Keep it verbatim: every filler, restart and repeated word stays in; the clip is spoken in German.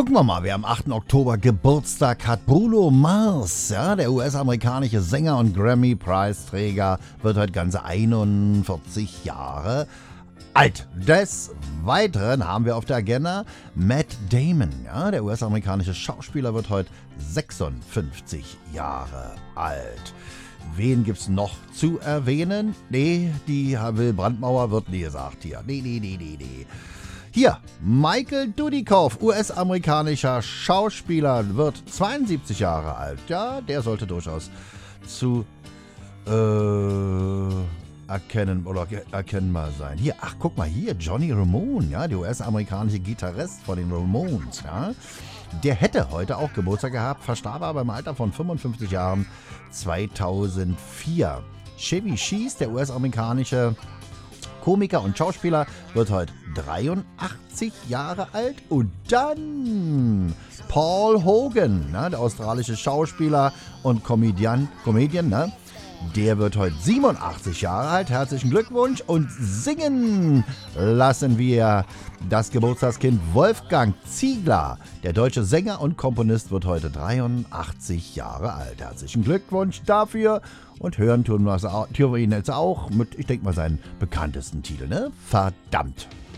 Gucken wir mal, wer am achten Oktober Geburtstag hat. Bruno Mars, ja, der U S-amerikanische Sänger und Grammy-Preisträger, wird heute ganze einundvierzig Jahre alt. Des Weiteren haben wir auf der Agenda Matt Damon, ja, der U S-amerikanische Schauspieler, wird heute sechsundfünfzig Jahre alt. Wen gibt's noch zu erwähnen? Nee, die Will Brandmauer wird nie gesagt hier. Nee, nee, nee, nee, nee. Hier, Michael Dudikoff, U S-amerikanischer Schauspieler, wird zweiundsiebzig Jahre alt. Ja, der sollte durchaus zu äh, erkennen oder erkennbar sein. Hier, ach, guck mal hier, Johnny Ramone, ja, der U S-amerikanische Gitarrist von den Ramones, ja. Der hätte heute auch Geburtstag gehabt, verstarb aber im Alter von fünfundfünfzig Jahren zweitausendvier. Chevy Chase, der U S-amerikanische Komiker und Schauspieler, wird heute dreiundachtzig Jahre alt. Und dann Paul Hogan, ne, der australische Schauspieler und Comedian, Comedian, ne? Der wird heute siebenundachtzig Jahre alt. Herzlichen Glückwunsch. Und singen lassen wir das Geburtstagskind Wolfgang Ziegler. Der deutsche Sänger und Komponist wird heute dreiundachtzig Jahre alt. Herzlichen Glückwunsch dafür. Und hören tun wir ihn jetzt auch mit, ich denke mal, seinen bekanntesten Titel, ne? Verdammt.